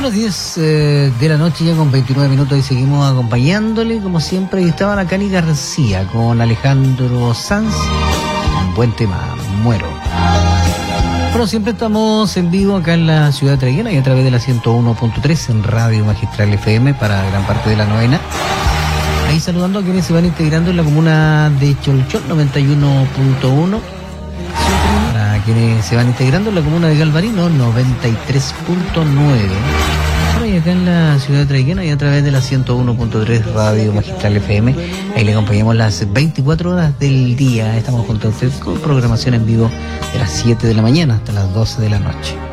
Son las 10 de la noche ya con 29 minutos y seguimos acompañándole como siempre. Y estaba la Cani García con Alejandro Sanz. Un buen tema, Muero. Bueno, siempre estamos en vivo acá en la ciudad de Traiguera y a través de la 101.3 en Radio Magistral FM para gran parte de la novena. Ahí saludando a quienes se van integrando en la comuna de Cholchol 91.1. Para quienes se van integrando en la comuna de Galvarino 93.9. Bueno, y acá en la ciudad de Traiguera y a través de la 101.3 Radio Magistral FM. Ahí le acompañamos las 24 horas del día. Estamos junto a ustedes con programación en vivo de las 7 de la mañana hasta las 12 de la noche.